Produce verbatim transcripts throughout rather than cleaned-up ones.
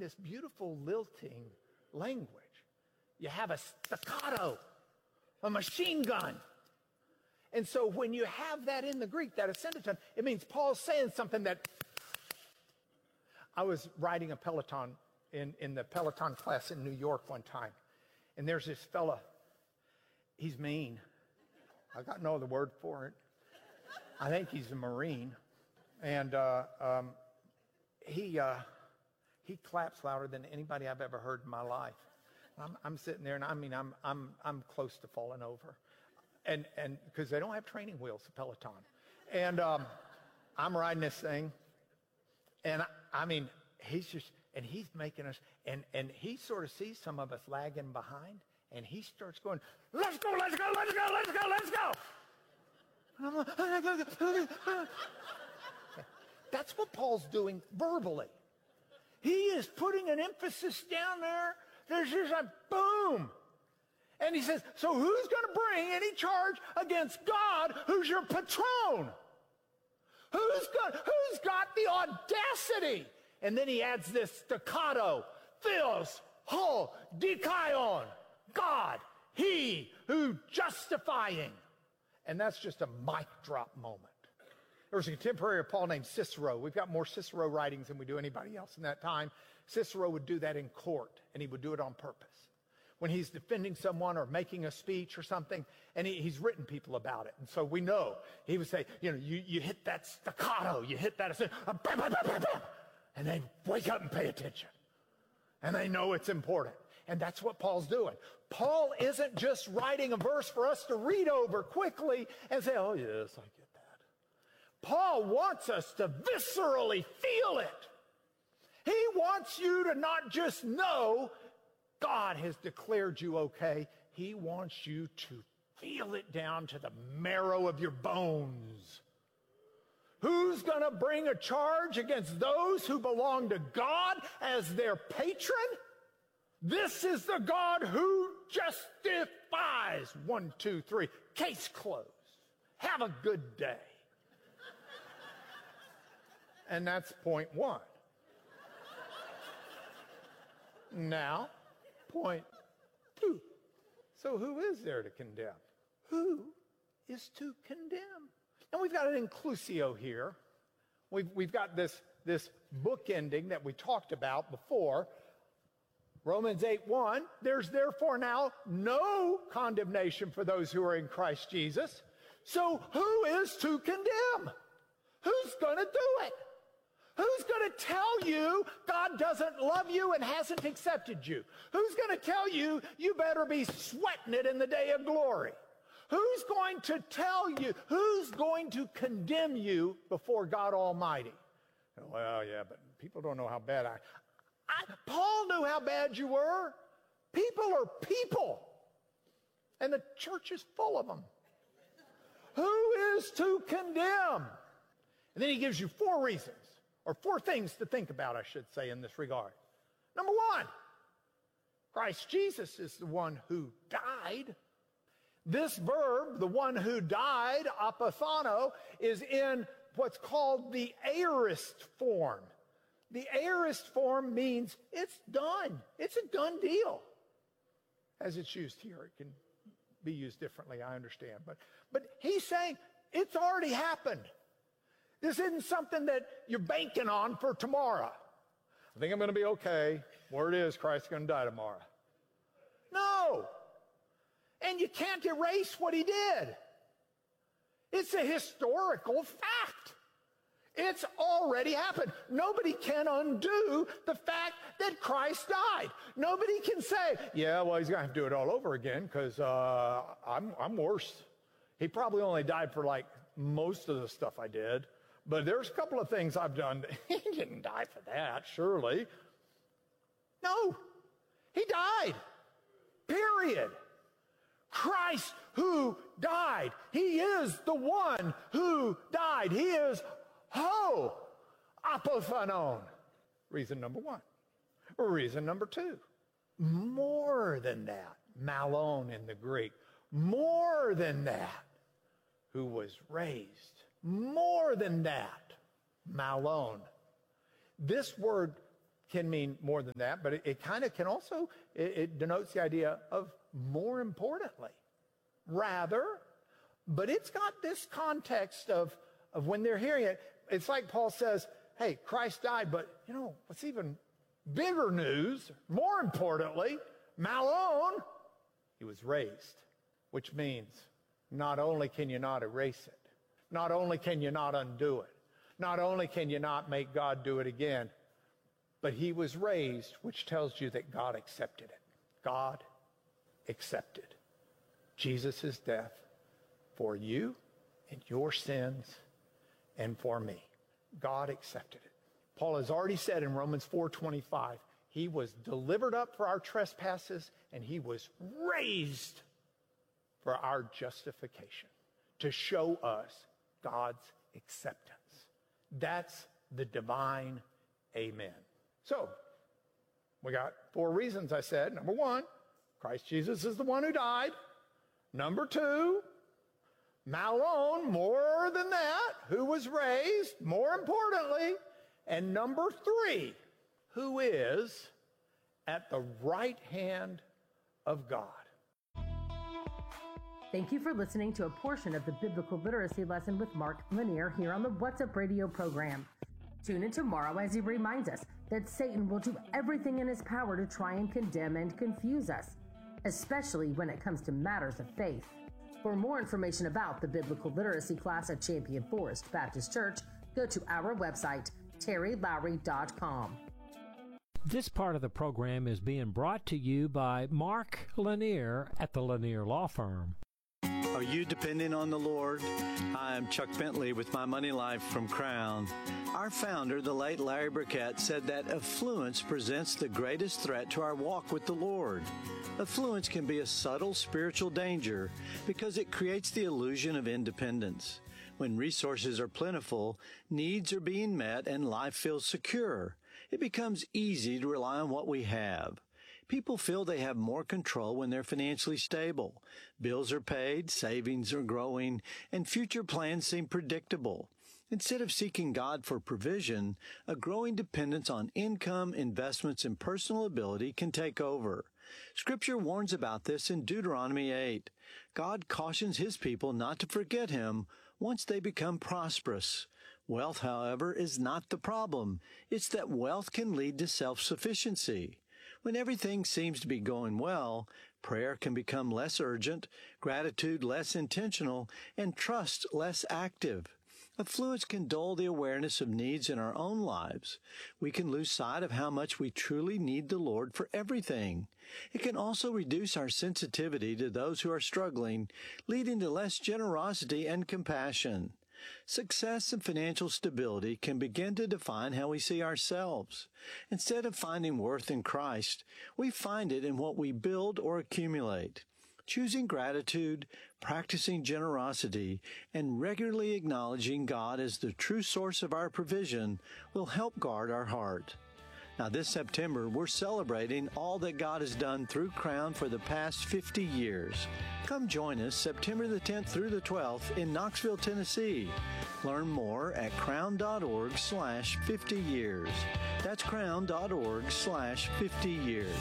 this beautiful lilting language. You have a staccato, a machine gun. And so when you have that in the Greek, that ascended tone, it means Paul's saying something that... I was riding a Peloton in, in the Peloton class in New York one time. And there's this fella. He's mean. I got no other word for it. I think he's a Marine. And uh, um, he uh, he claps louder than anybody I've ever heard in my life. I'm, I'm sitting there, and I mean, I'm I'm I'm close to falling over, and and because they don't have training wheels at Peloton, and um, I'm riding this thing, and I, I mean, he's just and he's making us, and and he sort of sees some of us lagging behind, and he starts going, "Let's go, let's go, let's go, let's go, let's go." And I'm like, that's what Paul's doing verbally. He is putting an emphasis down there. There's just a boom. And he says, so who's going to bring any charge against God, who's your patron? Who's got, who's got the audacity? And then he adds this staccato, theos, ho, dikaion, God, he who justifying. And that's just a mic drop moment. There was a contemporary of Paul named Cicero. We've got more Cicero writings than we do anybody else in that time. Cicero would do that in court, and he would do it on purpose. When he's defending someone or making a speech or something, and he, he's written people about it. And so we know, he would say, you know, you, you hit that staccato, you hit that, and they wake up and pay attention. And they know it's important. And that's what Paul's doing. Paul isn't just writing a verse for us to read over quickly and say, oh, yes, I get that. Paul wants us to viscerally feel it. He wants you to not just know God has declared you okay. He wants you to feel it down to the marrow of your bones. Who's going to bring a charge against those who belong to God as their patron? This is the God who justifies. One, two, three. Case closed. Have a good day. And that's point one. Now, point two. So who is there to condemn? Who is to condemn? And we've got an inclusio here. We've, we've got this, this book ending that we talked about before. Romans eight one, there's therefore now no condemnation for those who are in Christ Jesus. So who is to condemn? Who's going to do it? Who's going to tell you God doesn't love you and hasn't accepted you? Who's going to tell you you better be sweating it in the day of glory? Who's going to tell you, who's going to condemn you before God Almighty? Well, yeah, but people don't know how bad I... I, Paul knew how bad you were. People are people. And the church is full of them. Who is to condemn? And then he gives you four reasons, or four things to think about, I should say, in this regard. Number one, Christ Jesus is the one who died. This verb, the one who died, apothano, is in what's called the aorist form. The aorist form means it's done. It's a done deal. As it's used here, it can be used differently, I understand. But, but he's saying it's already happened. This isn't something that you're banking on for tomorrow. I think I'm going to be okay. Word is Christ's going to die tomorrow. No. And you can't erase what he did. It's a historical fact. It's already happened. Nobody can undo the fact that Christ died. Nobody can say, yeah, well, he's going to have to do it all over again because uh, I'm, I'm worse. He probably only died for like most of the stuff I did. But there's a couple of things I've done. He didn't die for that, surely. No, he died. Period. Christ who died. He is the one who died. He is ho, apophanon. Reason number one. Reason number two. More than that. Malon in the Greek. More than that. Who was raised. More than that. Malon. This word can mean more than that, but it, it kind of can also, it, it denotes the idea of more importantly, rather, but it's got this context of, of when they're hearing it, it's like Paul says, hey, Christ died, but you know, what's even bigger news, more importantly, Malone, he was raised, which means not only can you not erase it, not only can you not undo it, not only can you not make God do it again, but he was raised, which tells you that God accepted it. God accepted Jesus' death for you and your sins and for me. God accepted it. Paul has already said in Romans four twenty-five, he was delivered up for our trespasses and he was raised for our justification, to show us God's acceptance. That's the divine amen. So, we got four reasons I said. Number one, Christ Jesus is the one who died. Number two, Malone, more than that, who was raised, more importantly. And number three, who is at the right hand of God. Thank you for listening to a portion of the Biblical Literacy Lesson with Mark Lanier here on the What's Up Radio program. Tune in tomorrow as he reminds us that Satan will do everything in his power to try and condemn and confuse us, especially when it comes to matters of faith. For more information about the Biblical Literacy class at Champion Forest Baptist Church, go to our website, terry lowry dot com. This part of the program is being brought to you by Mark Lanier at the Lanier Law Firm. Are you depending on the Lord? Hi, I'm Chuck Bentley with My Money Life from Crown. Our founder, the late Larry Burkett, said that affluence presents the greatest threat to our walk with the Lord. Affluence can be a subtle spiritual danger because it creates the illusion of independence. When resources are plentiful, needs are being met, and life feels secure, it becomes easy to rely on what we have. People feel they have more control when they're financially stable. Bills are paid, savings are growing, and future plans seem predictable. Instead of seeking God for provision, a growing dependence on income, investments, and personal ability can take over. Scripture warns about this in Deuteronomy eight. God cautions his people not to forget him once they become prosperous. Wealth, however, is not the problem. It's that wealth can lead to self-sufficiency. When everything seems to be going well, prayer can become less urgent, gratitude less intentional, and trust less active. Affluence can dull the awareness of needs in our own lives. We can lose sight of how much we truly need the Lord for everything. It can also reduce our sensitivity to those who are struggling, leading to less generosity and compassion. Success and financial stability can begin to define how we see ourselves. Instead of finding worth in Christ, we find it in what we build or accumulate. Choosing gratitude, practicing generosity, and regularly acknowledging God as the true source of our provision will help guard our heart. Now, this September, we're celebrating all that God has done through Crown for the past fifty years. Come join us September the tenth through the twelfth in Knoxville, Tennessee. Learn more at crown.org slash 50 years. That's crown.org slash 50 years.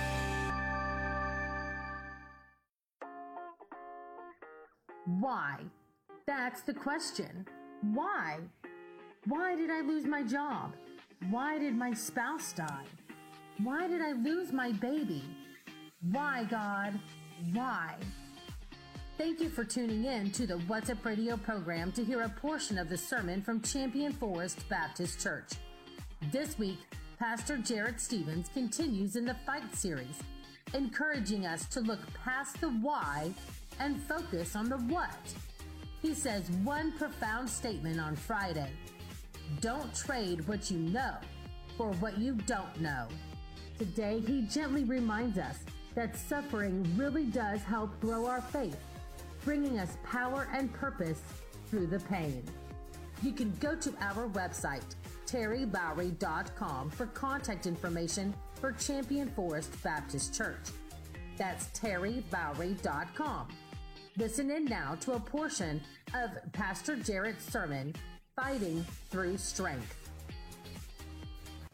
Why? That's the question. Why? Why did I lose my job? Why did my spouse die? Why did I lose my baby? Why, God? Why? Thank you for tuning in to the What's Up Radio program to hear a portion of the sermon from Champion Forest Baptist Church. This week, Pastor Jarrett Stevens continues in the Fight series, encouraging us to look past the why and focus on the what. He says one profound statement on Friday: don't trade what you know for what you don't know. Today, he gently reminds us that suffering really does help grow our faith, bringing us power and purpose through the pain. You can go to our website, terry lowry dot com, for contact information for Champion Forest Baptist Church. That's terry lowry dot com. Listen in now to a portion of Pastor Jarrett's sermon, Fighting Through Strength.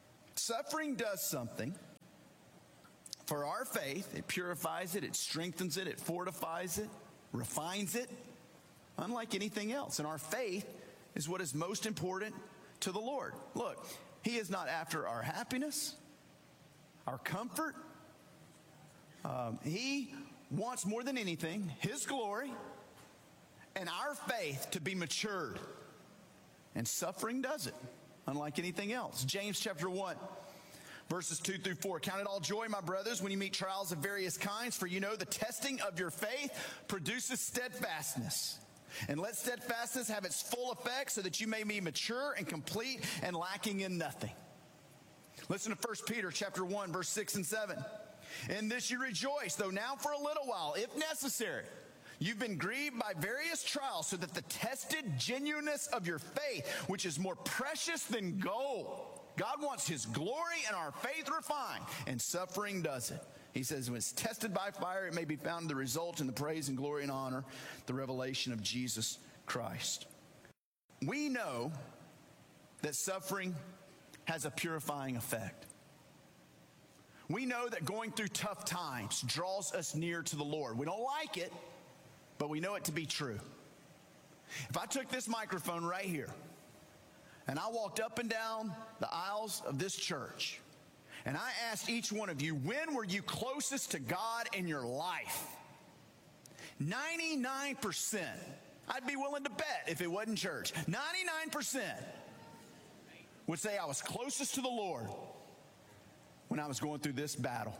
suffering does something for our faith. It purifies it, it strengthens it, it fortifies it, refines it, unlike anything else. And our faith is what is most important to the Lord. Look, He is not after our happiness, our comfort. Um, he wants more than anything His glory and our faith to be matured. And suffering does it, unlike anything else. James chapter one, verses two through four. Count it all joy, my brothers, when you meet trials of various kinds, for you know the testing of your faith produces steadfastness. And let steadfastness have its full effect, so that you may be mature and complete and lacking in nothing. Listen to First Peter chapter one, verse six and seven. In this you rejoice, though now for a little while, if necessary, you've been grieved by various trials, so that the tested genuineness of your faith, which is more precious than gold. God wants His glory and our faith refined, and suffering does it. He says, when it's tested by fire, it may be found the result in the praise and glory and honor, the revelation of Jesus Christ. We know that suffering has a purifying effect. We know that going through tough times draws us near to the Lord. We don't like it, but we know it to be true. If I took this microphone right here and I walked up and down the aisles of this church and I asked each one of you, when were you closest to God in your life? ninety-nine percent, I'd be willing to bet if it wasn't church, ninety-nine percent would say I was closest to the Lord when I was going through this battle,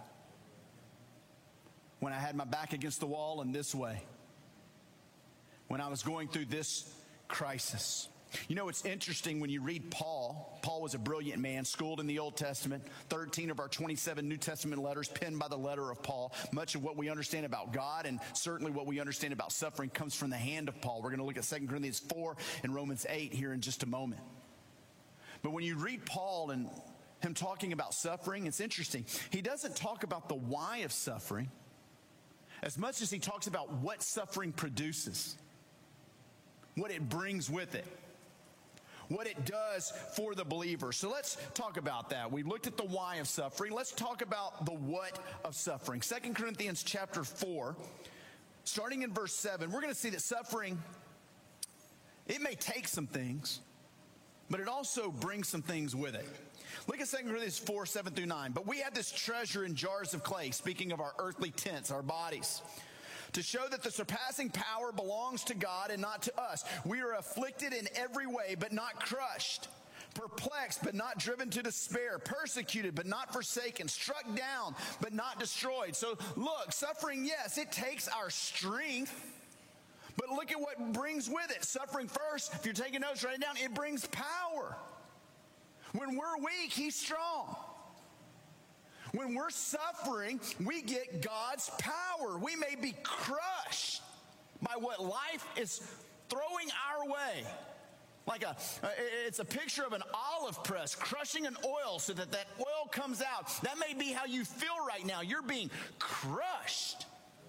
when I had my back against the wall in this way, when I was going through this crisis. You know, it's interesting when you read Paul. Paul was a brilliant man, schooled in the Old Testament. thirteen of our twenty-seven New Testament letters penned by the letter of Paul. Much of what we understand about God and certainly what we understand about suffering comes from the hand of Paul. We're going to look at Second Corinthians four and Romans eight here in just a moment. But when you read Paul and him talking about suffering, it's interesting. He doesn't talk about the why of suffering as much as he talks about what suffering produces, what it brings with it, what it does for the believer. So let's talk about that. We looked at the why of suffering. Let's talk about the what of suffering. Second Corinthians chapter four, starting in verse seven, we're going to see that suffering, it may take some things, but it also brings some things with it. Look at Second Corinthians four, seven through nine. But we have this treasure in jars of clay, speaking of our earthly tents, our bodies, to show that the surpassing power belongs to God and not to us. We are afflicted in every way, but not crushed. Perplexed, but not driven to despair. Persecuted, but not forsaken. Struck down, but not destroyed. So look, suffering, yes, it takes our strength. But look at what brings with it. Suffering first, if you're taking notes, write it down. It brings power. When we're weak, He's strong. When we're suffering, we get God's power. We may be crushed by what life is throwing our way. Like a, it's a picture of an olive press crushing an oil so that that oil comes out. That may be how you feel right now. You're being crushed.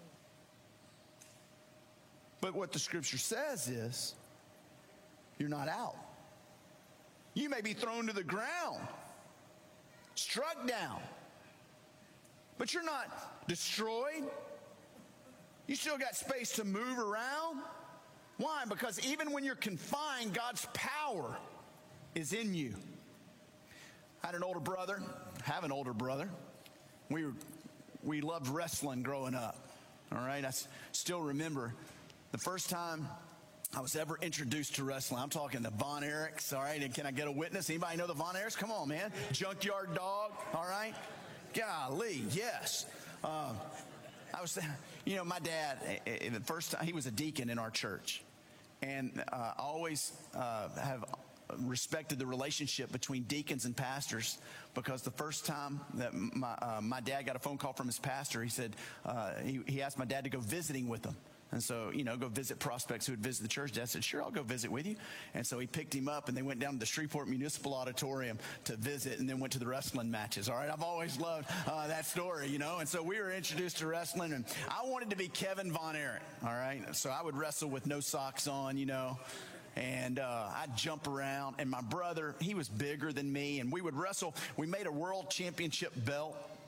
But what the scripture says is, you're not out. You may be thrown to the ground, struck down, but you're not destroyed. You still got space to move around. Why? Because even when you're confined, God's power is in you. I had an older brother, have an older brother. We were, we loved wrestling growing up. All right, I s- still remember the first time I was ever introduced to wrestling. I'm talking the Von Erichs, all right? And can I get a witness? Anybody know the Von Erichs? Come on, man. Junkyard Dog, all right? Golly, yes. Um, I was, you know, my dad, the first time, he was a deacon in our church. And uh, I always uh, have respected the relationship between deacons and pastors, because the first time that my, uh, my dad got a phone call from his pastor, he said, uh, he, he asked my dad to go visiting with him. And so, you know, go visit prospects who would visit the church. Dad said, sure, I'll go visit with you. And so he picked him up, and they went down to the Shreveport Municipal Auditorium to visit, and then went to the wrestling matches. All right, I've always loved uh, that story, you know. And so we were introduced to wrestling, and I wanted to be Kevin Von Erich, all right. So I would wrestle with no socks on, you know. and uh, I'd jump around. And my brother, he was bigger than me, and we would wrestle. We made a world championship belt.